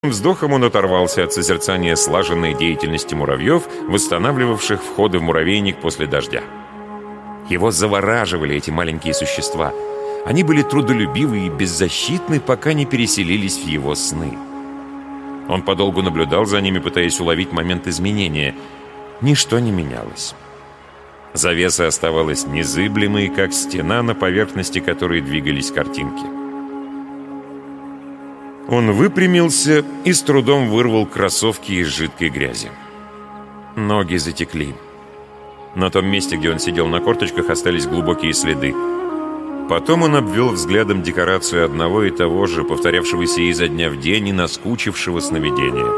Вздохом он оторвался от созерцания слаженной деятельности муравьев, восстанавливавших входы в муравейник после дождя. Его завораживали эти маленькие существа. Они были трудолюбивы и беззащитны, пока не переселились в его сны. Он подолгу наблюдал за ними, пытаясь уловить момент изменения. Ничто не менялось. Завеса оставалась незыблемой, как стена, на поверхности которой двигались картинки. Он выпрямился и с трудом вырвал кроссовки из жидкой грязи. Ноги затекли. На том месте, где он сидел на корточках, остались глубокие следы. Потом он обвел взглядом декорацию одного и того же, повторявшегося изо дня в день и наскучившего сновидения.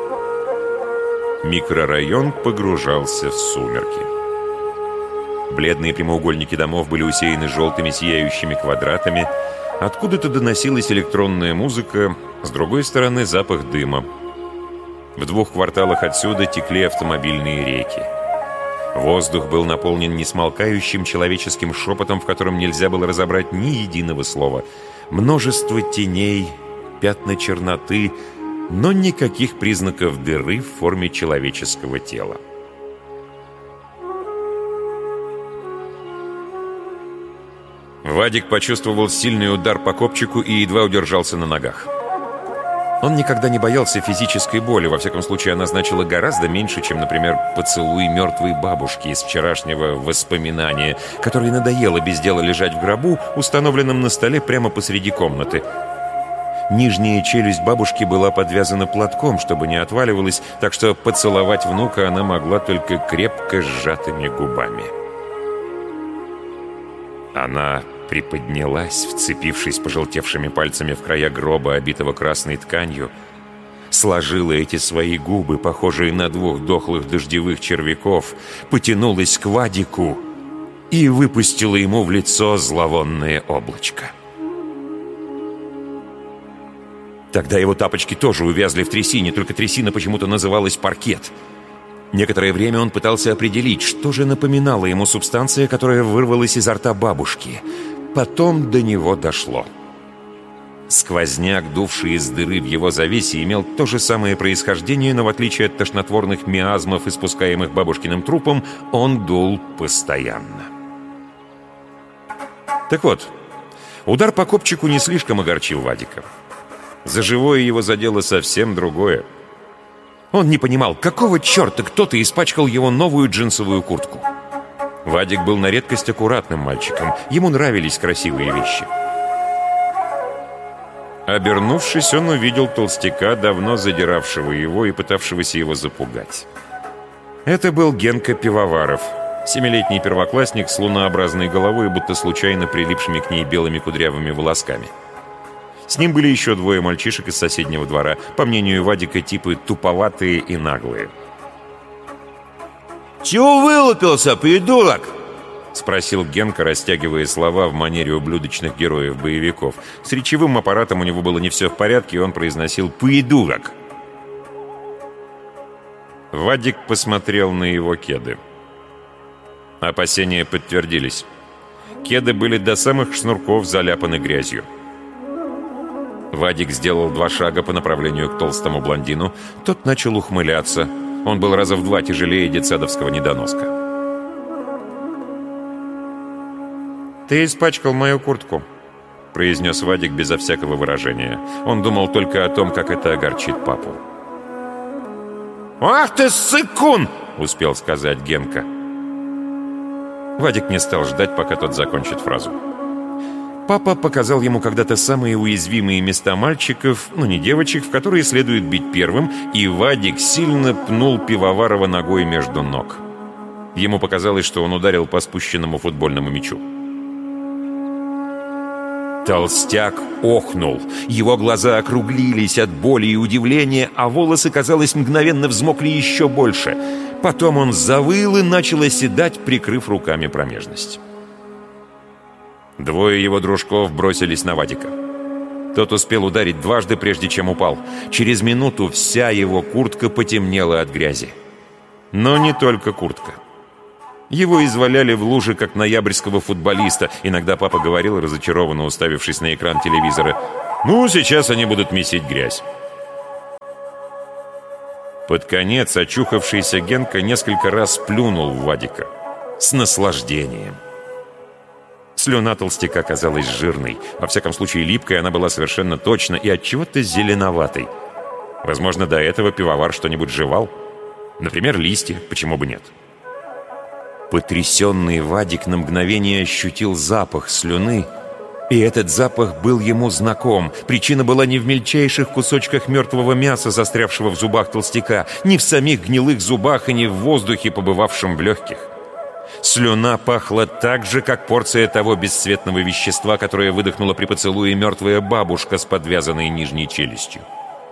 Микрорайон погружался в сумерки. Бледные прямоугольники домов были усеяны желтыми сияющими квадратами. Откуда-то доносилась электронная музыка, с другой стороны запах дыма. В 2 кварталах отсюда текли автомобильные реки. Воздух был наполнен несмолкающим человеческим шепотом, в котором нельзя было разобрать ни единого слова. Множество теней, пятна черноты, но никаких признаков дыры в форме человеческого тела. Вадик почувствовал сильный удар по копчику и едва удержался на ногах. Он никогда не боялся физической боли, во всяком случае она значила гораздо меньше, чем, например, поцелуй мертвой бабушки из вчерашнего воспоминания, которой надоело без дела лежать в гробу, установленном на столе прямо посреди комнаты. Нижняя челюсть бабушки была подвязана платком, чтобы не отваливалась, так что поцеловать внука она могла только крепко сжатыми губами. Она приподнялась, вцепившись пожелтевшими пальцами в края гроба, обитого красной тканью, сложила эти свои губы, похожие на 2 дохлых дождевых червяков, потянулась к Вадику и выпустила ему в лицо зловонное облачко. Тогда его тапочки тоже увязли в трясине, только трясина почему-то называлась паркет. Некоторое время он пытался определить, что же напоминала ему субстанция, которая вырвалась изо рта бабушки. Потом до него дошло. Сквозняк, дувший из дыры в его завесе, имел то же самое происхождение, но в отличие от тошнотворных миазмов, испускаемых бабушкиным трупом, он дул постоянно. Так вот, удар по копчику не слишком огорчил Вадика. За живое его задело совсем другое. Он не понимал, какого черта кто-то испачкал его новую джинсовую куртку. Вадик был на редкость аккуратным мальчиком. Ему нравились красивые вещи. Обернувшись, он увидел толстяка, давно задиравшего его и пытавшегося его запугать. Это был Генка Пивоваров, 7-летний первоклассник с лунообразной головой, будто случайно прилипшими к ней белыми кудрявыми волосками. С ним были еще 2 мальчишек из соседнего двора, по мнению Вадика, типы туповатые и наглые. «Чего вылупился, придурок?» — спросил Генка, растягивая слова в манере ублюдочных героев-боевиков. С речевым аппаратом у него было не все в порядке, и он произносил «придурок». Вадик посмотрел на его кеды. Опасения подтвердились. Кеды были до самых шнурков заляпаны грязью. Вадик сделал 2 шага по направлению к толстому блондину. Тот начал ухмыляться. Он был раза в 2 тяжелее детсадовского недоноска. «Ты испачкал мою куртку», — произнес Вадик безо всякого выражения. Он думал только о том, как это огорчит папу. «Ах ты, ссыкун!» — успел сказать Генка. Вадик не стал ждать, пока тот закончит фразу. Папа показал ему когда-то самые уязвимые места мальчиков, но не девочек, в которые следует бить первым, и Вадик сильно пнул Пивоварова ногой между ног. Ему показалось, что он ударил по спущенному футбольному мячу. Толстяк охнул. Его глаза округлились от боли и удивления, а волосы, казалось, мгновенно взмокли еще больше. Потом он завыл и начал оседать, прикрыв руками промежность. 2 его дружков бросились на Вадика. Тот успел ударить 2 прежде чем упал. Через минуту вся его куртка потемнела от грязи. Но не только куртка. Его изваляли в луже, как ноябрьского футболиста. Иногда папа говорил, разочарованно уставившись на экран телевизора: «Ну, сейчас они будут месить грязь». Под конец очухавшийся Генка несколько раз плюнул в Вадика. С наслаждением. Слюна толстяка казалась жирной. Во всяком случае, липкой она была совершенно точно и отчего-то зеленоватой. Возможно, до этого пивовар что-нибудь жевал. Например, листья, почему бы нет. Потрясенный Вадик на мгновение ощутил запах слюны, и этот запах был ему знаком. Причина была не в мельчайших кусочках мертвого мяса, застрявшего в зубах толстяка, не в самих гнилых зубах и не в воздухе, побывавшем в легких. Слюна пахла так же, как порция того бесцветного вещества, которое выдохнула при поцелуе мертвая бабушка с подвязанной нижней челюстью.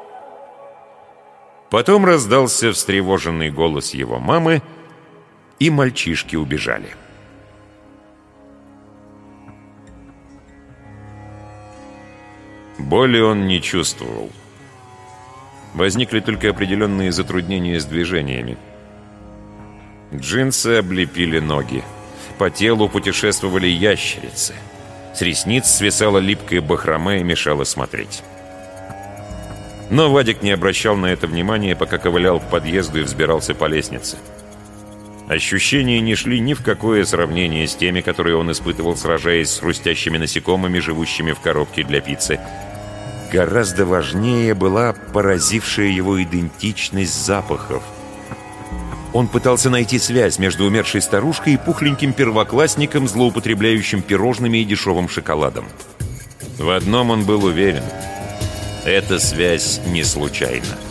Потом раздался встревоженный голос его мамы, и мальчишки убежали. Боли он не чувствовал. Возникли только определенные затруднения с движениями. Джинсы облепили ноги. По телу путешествовали ящерицы. С ресниц свисала липкая бахрома и мешала смотреть. Но Вадик не обращал на это внимания, пока ковылял к подъезду и взбирался по лестнице. Ощущения не шли ни в какое сравнение с теми, которые он испытывал, сражаясь с хрустящими насекомыми, живущими в коробке для пиццы. Гораздо важнее была поразившая его идентичность запахов. Он пытался найти связь между умершей старушкой и пухленьким первоклассником, злоупотребляющим пирожными и дешевым шоколадом. В одном он был уверен — эта связь не случайна.